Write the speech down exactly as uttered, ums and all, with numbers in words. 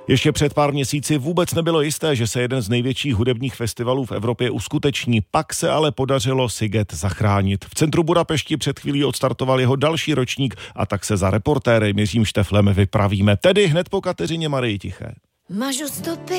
Ještě před pár měsíci vůbec nebylo jisté, že se jeden z největších hudebních festivalů v Evropě uskuteční. Pak se ale podařilo Sziget zachránit. V centru Budapešti před chvílí odstartoval jeho další ročník a tak se za reportérem Jiřím Šteflem vypravíme. Tedy hned po Kateřině Marii Tiché. Mažu stopy.